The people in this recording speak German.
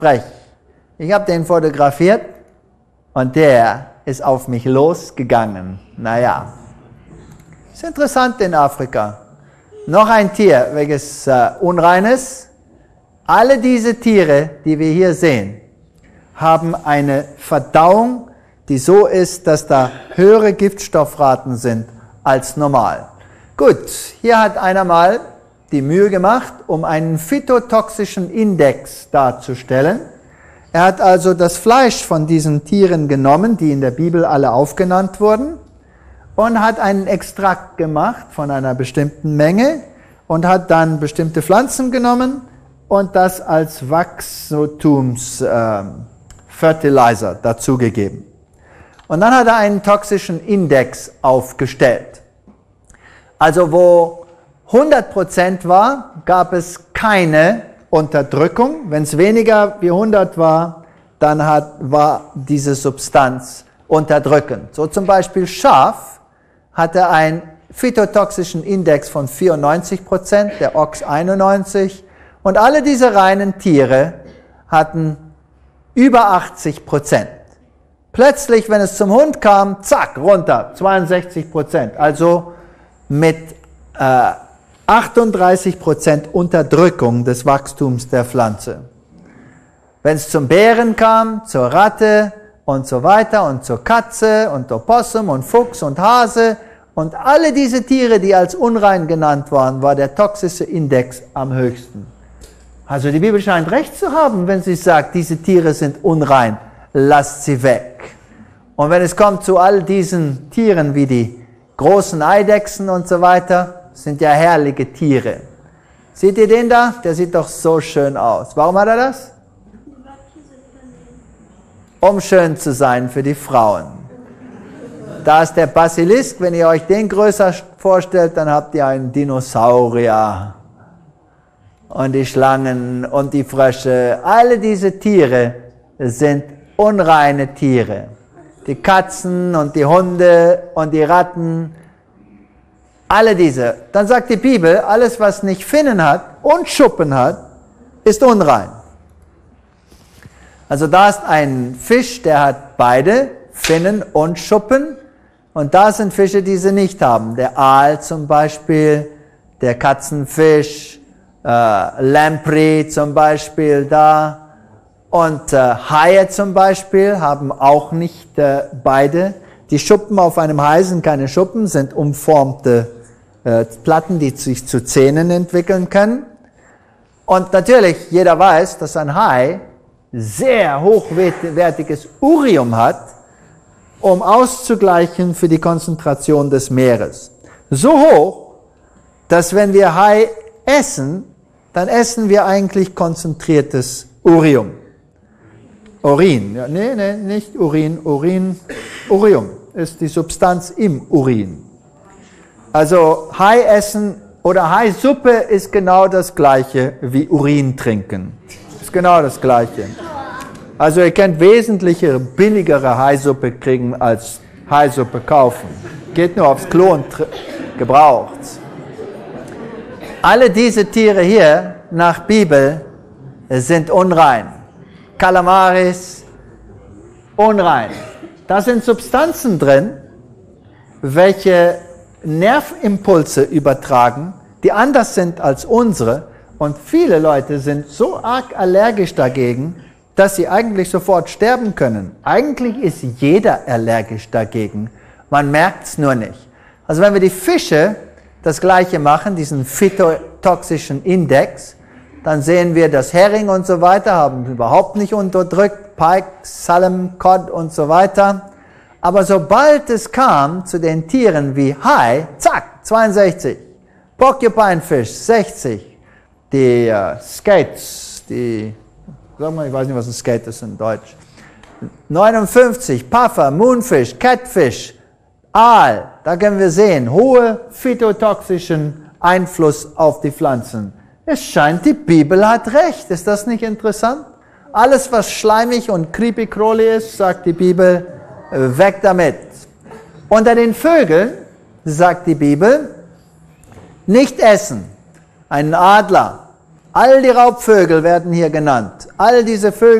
frech. Ich habe den fotografiert und der ist auf mich losgegangen. Naja, ist interessant in Afrika. Noch ein Tier, welches unrein ist. Alle diese Tiere, die wir hier sehen, haben eine Verdauung, die so ist, dass da höhere Giftstoffraten sind als normal. Gut, hier hat einer mal die Mühe gemacht, um einen phytotoxischen Index darzustellen. Er hat also das Fleisch von diesen Tieren genommen, die in der Bibel alle aufgenannt wurden, und hat einen Extrakt gemacht von einer bestimmten Menge und hat dann bestimmte Pflanzen genommen und das als Wachstumsfertilizer dazugegeben. Und dann hat er einen toxischen Index aufgestellt. Also wo 100% war, gab es keine Unterdrückung. Wenn es weniger wie 100 war, dann war diese Substanz unterdrückend. So zum Beispiel Schaf hatte einen phytotoxischen Index von 94%, der Ochs 91%, und alle diese reinen Tiere hatten über 80%. Plötzlich, wenn es zum Hund kam, zack, runter, 62%. Also mit 38% Unterdrückung des Wachstums der Pflanze. Wenn es zum Bären kam, zur Ratte und so weiter und zur Katze und Opossum und Fuchs und Hase und alle diese Tiere, die als unrein genannt waren, war der toxische Index am höchsten. Also die Bibel scheint recht zu haben, wenn sie sagt, diese Tiere sind unrein, lasst sie weg. Und wenn es kommt zu all diesen Tieren wie die großen Eidechsen und so weiter, sind ja herrliche Tiere. Seht ihr den da? Der sieht doch so schön aus. Warum hat er das? Um schön zu sein für die Frauen. Da ist der Basilisk. Wenn ihr euch den größer vorstellt, dann habt ihr einen Dinosaurier. Und die Schlangen und die Frösche. Alle diese Tiere sind unreine Tiere. Die Katzen und die Hunde und die Ratten. Alle diese. Dann sagt die Bibel, alles was nicht Finnen hat und Schuppen hat, ist unrein. Also da ist ein Fisch, der hat beide, Finnen und Schuppen. Und da sind Fische, die sie nicht haben. Der Aal zum Beispiel, der Katzenfisch, Lamprey zum Beispiel da. Und Haie zum Beispiel haben auch nicht beide. Die Schuppen auf einem Hai sind keine Schuppen, sind umformte Platten, die sich zu Zähnen entwickeln können. Und natürlich, jeder weiß, dass ein Hai sehr hochwertiges Urium hat, um auszugleichen für die Konzentration des Meeres. So hoch, dass wenn wir Hai essen, dann essen wir eigentlich konzentriertes Urium. Urin, ja, nee, nicht Urin, Urium ist die Substanz im Urin. Also Hai essen oder Haisuppe ist genau das gleiche wie Urin trinken. Ist genau das gleiche. Also ihr könnt wesentlich billigere Haisuppe kriegen als Haisuppe kaufen. Geht nur aufs Klo und gebraucht's. Alle diese Tiere hier nach Bibel sind unrein. Kalamaris, unrein. Da sind Substanzen drin, welche Nervimpulse übertragen, die anders sind als unsere. Und viele Leute sind so arg allergisch dagegen, dass sie eigentlich sofort sterben können. Eigentlich ist jeder allergisch dagegen. Man merkt es nur nicht. Also wenn wir die Fische das Gleiche machen, diesen phytotoxischen Index, dann sehen wir, dass Hering und so weiter haben überhaupt nicht unterdrückt, Pike, Salem, Cod und so weiter. Aber sobald es kam zu den Tieren wie Hai, zack, 62, Porcupine-Fisch, 60, die Skates, sag mal, ich weiß nicht, was ein Skate ist in Deutsch, 59, Puffer, Moonfish, Catfish, Aal, da können wir sehen, hohe phytotoxischen Einfluss auf die Pflanzen. Es scheint, die Bibel hat recht. Ist das nicht interessant? Alles, was schleimig und creepy-crawly ist, sagt die Bibel, weg damit. Unter den Vögeln, sagt die Bibel, nicht essen. Einen Adler, All die Raubvögel werden hier genannt. All diese Vögel